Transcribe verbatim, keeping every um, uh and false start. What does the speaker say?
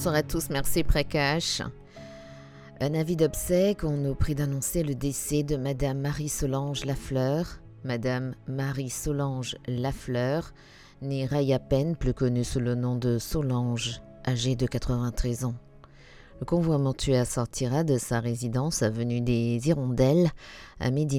bonsoir à tous, merci Prakash. Un avis d'obsèques, on nous prie d'annoncer le décès de Madame Marie-Solange Lafleur. Madame Marie-Solange Lafleur, née Rayapen, plus connue sous le nom de Solange, âgée de quatre-vingt-treize ans. Le convoi mortuaire sortira de sa résidence avenue des Hirondelles à midi.